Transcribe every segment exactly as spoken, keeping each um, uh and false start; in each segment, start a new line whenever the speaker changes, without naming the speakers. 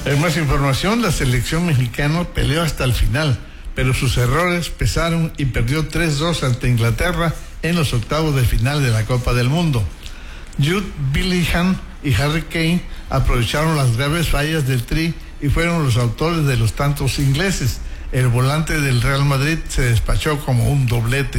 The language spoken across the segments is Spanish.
En más información, la selección mexicana peleó hasta el final, pero sus errores pesaron y perdió tres dos ante Inglaterra en los octavos de final de la Copa del Mundo. Jude Bellingham y Harry Kane aprovecharon las graves fallas del Tri y fueron los autores de los tantos ingleses. El volante del Real Madrid se despachó como un doblete.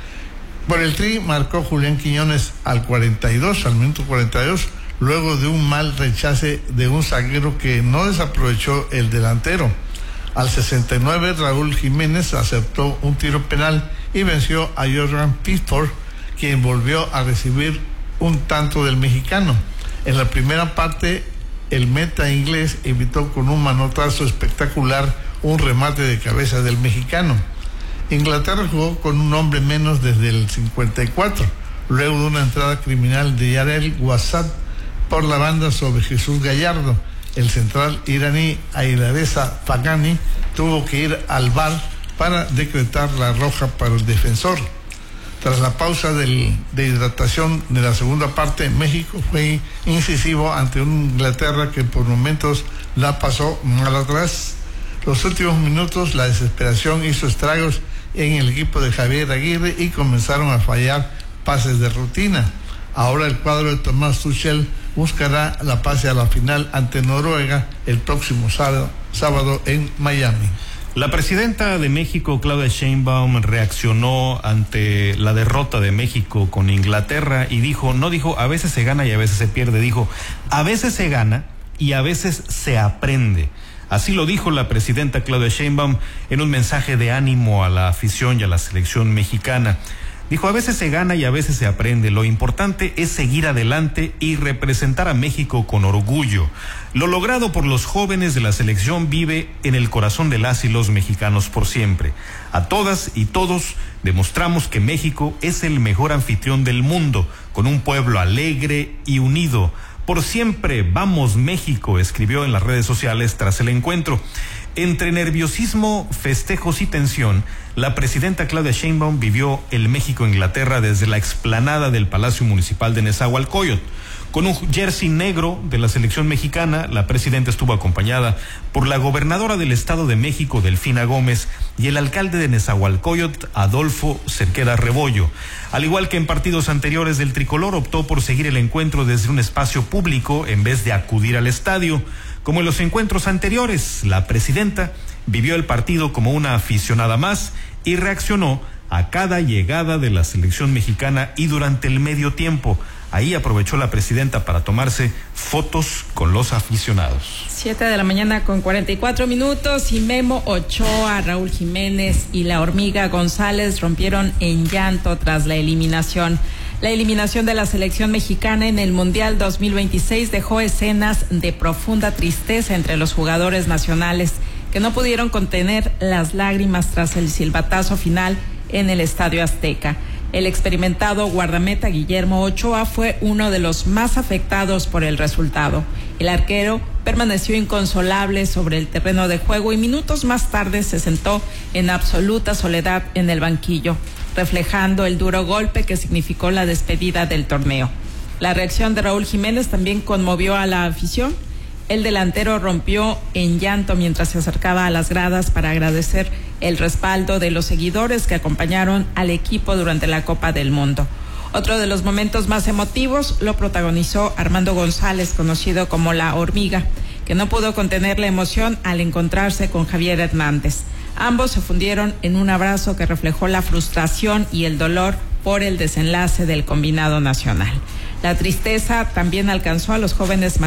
Por el Tri marcó Julián Quiñones al cuarenta y dos, al minuto cuarenta y dos, luego de un mal rechace de un zaguero que no desaprovechó el delantero. Al sesenta y nueve, Raúl Jiménez aceptó un tiro penal y venció a Jordan Pickford, quien volvió a recibir un tanto del mexicano. En la primera parte, el meta inglés evitó con un manotazo espectacular un remate de cabeza del mexicano. Inglaterra jugó con un hombre menos desde el cincuenta y cuatro, luego de una entrada criminal de Yarel Ouazzat por la banda sobre Jesús Gallardo. El central iraní Airareza Fagani tuvo que ir al V A R para decretar la roja para el defensor. Tras la pausa del, de hidratación de la segunda parte, México fue incisivo ante una Inglaterra que por momentos la pasó mal atrás. Los últimos minutos, la desesperación hizo estragos en el equipo de Javier Aguirre y comenzaron a fallar pases de rutina. Ahora el cuadro de Tomás Tuchel buscará la pase a la final ante Noruega el próximo sábado, sábado en Miami.
La presidenta de México, Claudia Sheinbaum, reaccionó ante la derrota de México con Inglaterra y dijo, no dijo a veces se gana y a veces se pierde, dijo a veces se gana y a veces se aprende. Así lo dijo la presidenta Claudia Sheinbaum en un mensaje de ánimo a la afición y a la selección mexicana. Dijo, a veces se gana y a veces se aprende. Lo importante es seguir adelante y representar a México con orgullo. Lo logrado por los jóvenes de la selección vive en el corazón de las y los mexicanos por siempre. A todas y todos demostramos que México es el mejor anfitrión del mundo, con un pueblo alegre y unido. Por siempre, vamos México, escribió en las redes sociales tras el encuentro. Entre nerviosismo, festejos y tensión, la presidenta Claudia Sheinbaum vivió el México-Inglaterra desde la explanada del Palacio Municipal de Nezahualcóyotl. Con un jersey negro de la selección mexicana, la presidenta estuvo acompañada por la gobernadora del Estado de México, Delfina Gómez, y el alcalde de Nezahualcóyotl, Adolfo Cerqueda Rebollo. Al igual que en partidos anteriores del tricolor, optó por seguir el encuentro desde un espacio público en vez de acudir al estadio. Como en los encuentros anteriores, la presidenta vivió el partido como una aficionada más y reaccionó a cada llegada de la selección mexicana y durante el medio tiempo. Ahí aprovechó la presidenta para tomarse fotos con los aficionados.
Siete de la mañana con cuarenta y cuatro minutos y Memo Ochoa, Raúl Jiménez y la Hormiga González rompieron en llanto tras la eliminación. La eliminación de la selección mexicana en el Mundial dos mil veintiséis dejó escenas de profunda tristeza entre los jugadores nacionales que no pudieron contener las lágrimas tras el silbatazo final en el Estadio Azteca. El experimentado guardameta Guillermo Ochoa fue uno de los más afectados por el resultado. El arquero permaneció inconsolable sobre el terreno de juego y minutos más tarde se sentó en absoluta soledad en el banquillo, reflejando el duro golpe que significó la despedida del torneo. La reacción de Raúl Jiménez también conmovió a la afición. El delantero rompió en llanto mientras se acercaba a las gradas para agradecer el respaldo de los seguidores que acompañaron al equipo durante la Copa del Mundo. Otro de los momentos más emotivos lo protagonizó Armando González, conocido como La Hormiga, que no pudo contener la emoción al encontrarse con Javier Hernández. Ambos se fundieron en un abrazo que reflejó la frustración y el dolor por el desenlace del combinado nacional. La tristeza también alcanzó a los jóvenes